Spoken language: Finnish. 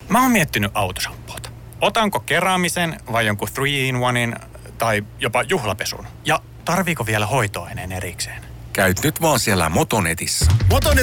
Mä oon miettinyt autoshampoota. Otanko keräämisen vai jonkun 3-in-1 tai jopa juhlapesun? Ja tarviiko vielä hoitoaineen erikseen? Käyt nyt vaan siellä Motonetissä.